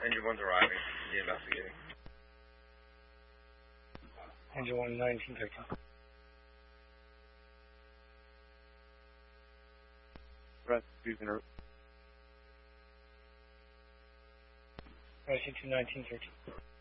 Engine 1's arriving. The investigating. Engine 1, 1913. Rest, Susan. Rest to 1913.